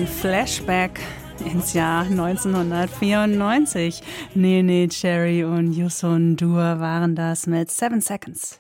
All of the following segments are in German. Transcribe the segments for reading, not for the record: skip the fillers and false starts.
ein Flashback ins Jahr 1994. Nene Cherry und Youssou N'Dour waren das mit 7 Seconds.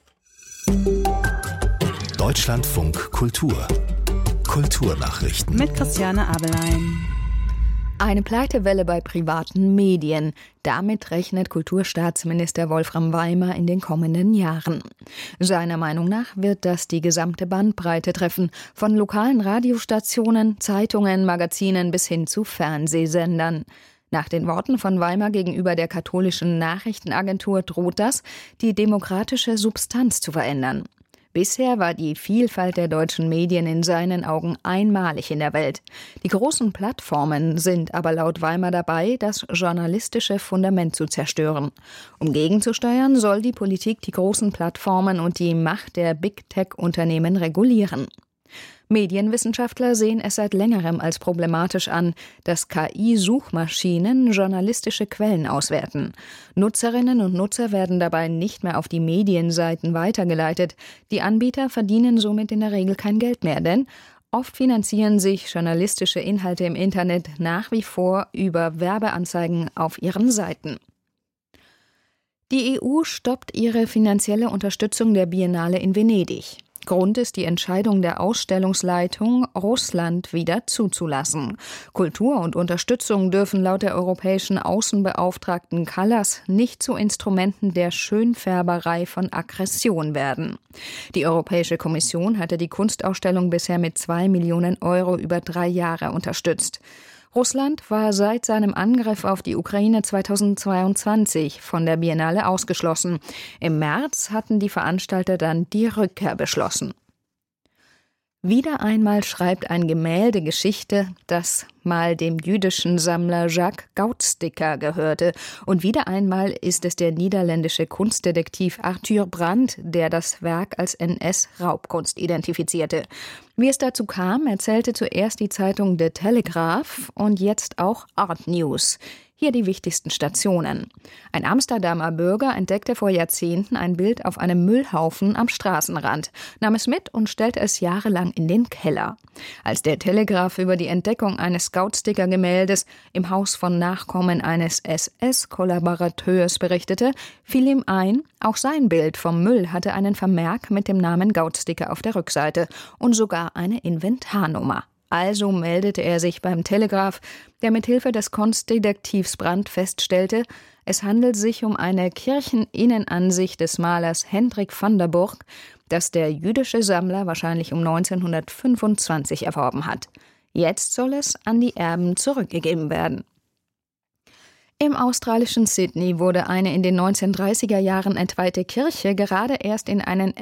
Deutschlandfunk Kultur. Kulturnachrichten. Mit Christiane Abelein. Eine Pleitewelle bei privaten Medien. Damit rechnet Kulturstaatsminister Wolfram Weimer in den kommenden Jahren. Seiner Meinung nach wird das die gesamte Bandbreite treffen, von lokalen Radiostationen, Zeitungen, Magazinen bis hin zu Fernsehsendern. Nach den Worten von Weimer gegenüber der katholischen Nachrichtenagentur droht das, die demokratische Substanz zu verändern. Bisher war die Vielfalt der deutschen Medien in seinen Augen einmalig in der Welt. Die großen Plattformen sind aber laut Weimer dabei, das journalistische Fundament zu zerstören. Um gegenzusteuern, soll die Politik die großen Plattformen und die Macht der Big-Tech-Unternehmen regulieren. Medienwissenschaftler sehen es seit längerem als problematisch an, dass KI-Suchmaschinen journalistische Quellen auswerten. Nutzerinnen und Nutzer werden dabei nicht mehr auf die Medienseiten weitergeleitet. Die Anbieter verdienen somit in der Regel kein Geld mehr, denn oft finanzieren sich journalistische Inhalte im Internet nach wie vor über Werbeanzeigen auf ihren Seiten. Die EU stoppt ihre finanzielle Unterstützung der Biennale in Venedig. Grund ist die Entscheidung der Ausstellungsleitung, Russland wieder zuzulassen. Kultur und Unterstützung dürfen laut der europäischen Außenbeauftragten Kallas nicht zu Instrumenten der Schönfärberei von Aggression werden. Die Europäische Kommission hatte die Kunstausstellung bisher mit 2 Millionen Euro über 3 Jahre unterstützt. Russland war seit seinem Angriff auf die Ukraine 2022 von der Biennale ausgeschlossen. Im März hatten die Veranstalter dann die Rückkehr beschlossen. Wieder einmal schreibt ein Gemälde Geschichte, das mal dem jüdischen Sammler Jacques Gautsticker gehörte. Und wieder einmal ist es der niederländische Kunstdetektiv Arthur Brandt, der das Werk als NS-Raubkunst identifizierte. Wie es dazu kam, erzählte zuerst die Zeitung The Telegraph und jetzt auch Art News. Hier die wichtigsten Stationen. Ein Amsterdamer Bürger entdeckte vor Jahrzehnten ein Bild auf einem Müllhaufen am Straßenrand, nahm es mit und stellte es jahrelang in den Keller. Als der Telegraph über die Entdeckung eines Gautsticker-Gemäldes im Haus von Nachkommen eines SS-Kollaborateurs berichtete, fiel ihm ein, auch sein Bild vom Müll hatte einen Vermerk mit dem Namen Gautsticker auf der Rückseite und sogar eine Inventarnummer. Also meldete er sich beim Telegraph, der mithilfe des Kunstdetektivs Brandt feststellte, es handelt sich um eine Kircheninnenansicht des Malers Hendrik van der Burg, das der jüdische Sammler wahrscheinlich um 1925 erworben hat. Jetzt soll es an die Erben zurückgegeben werden. Im australischen Sydney wurde eine in den 1930er Jahren entweihte Kirche gerade erst in einen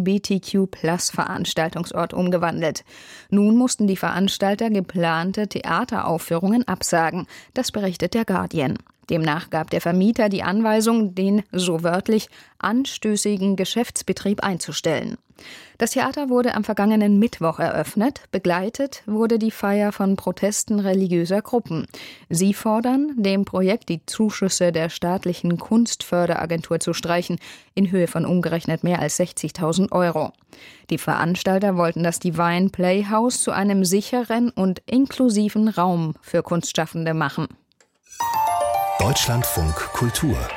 LGBTQ+-Veranstaltungsort umgewandelt. Nun mussten die Veranstalter geplante Theateraufführungen absagen, das berichtet der Guardian. Demnach gab der Vermieter die Anweisung, den, so wörtlich, anstößigen Geschäftsbetrieb einzustellen. Das Theater wurde am vergangenen Mittwoch eröffnet. Begleitet wurde die Feier von Protesten religiöser Gruppen. Sie fordern, dem Projekt die Zuschüsse der staatlichen Kunstförderagentur zu streichen, in Höhe von umgerechnet mehr als 60.000 Euro. Die Veranstalter wollten das Divine Playhouse zu einem sicheren und inklusiven Raum für Kunstschaffende machen. Deutschlandfunk Kultur